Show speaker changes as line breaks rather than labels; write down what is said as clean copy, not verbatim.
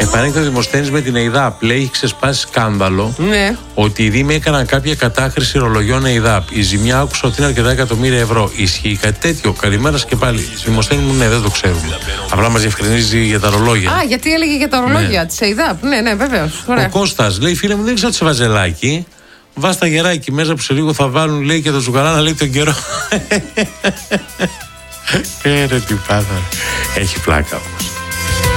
παρέκτα Δημοσθένης με την ΕΙΔΑΠ. Λέει: έχει ξεσπάσει σκάνδαλο ότι οι Δήμοι έκαναν κάποια κατάχρηση ρολογιών ΕΙΔΑΠ. Η ζημιά άκουσα ότι είναι αρκετά εκατομμύρια ευρώ. Ισχύει κάτι τέτοιο? Καλημέρα και πάλι. Δημοσθένη μου, ναι, δεν το ξέρουμε. Απλά μας διευκρινίζει για τα ρολόγια.
Α, γιατί έλεγε για τα ρολόγια της ΕΙΔΑΠ. Ναι, βεβαίως.
Ο Κώστας λέει: φίλε μου, δεν ξέρω τι σε βαζελάκι. Βάστα γεράκι μέσα που σε λίγο θα βάλουν, λέει, και το ζουγαρά λέει τον καιρό. Ρε τι πάθα. Έχει πλάκα όμως.